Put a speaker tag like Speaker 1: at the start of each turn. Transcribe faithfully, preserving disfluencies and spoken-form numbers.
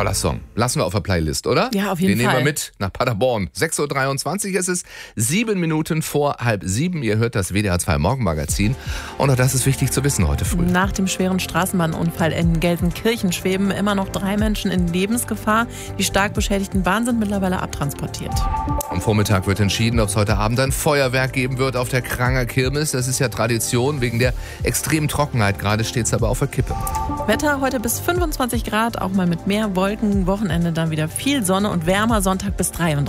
Speaker 1: Toller Song. Lassen wir auf der Playlist, oder?
Speaker 2: Ja, auf jeden
Speaker 1: Den
Speaker 2: Fall.
Speaker 1: nehmen wir mit nach Paderborn. sechs Uhr dreiundzwanzig ist es, sieben Minuten vor halb sieben. Ihr hört das W D R zwei Morgenmagazin. Und auch das ist wichtig zu wissen heute früh.
Speaker 2: Nach dem schweren Straßenbahnunfall in Gelsenkirchen schweben immer noch drei Menschen in Lebensgefahr. Die stark beschädigten Bahnen sind mittlerweile abtransportiert.
Speaker 1: Am Vormittag wird entschieden, ob es heute Abend ein Feuerwerk geben wird auf der Kranger Kirmes. Das ist ja Tradition. Wegen der extremen Trockenheit gerade steht es aber auf der Kippe.
Speaker 2: Wetter heute bis fünfundzwanzig Grad, auch mal mit mehr Wolken. Wochenende dann wieder viel Sonne und wärmer, Sonntag bis dreiunddreißig.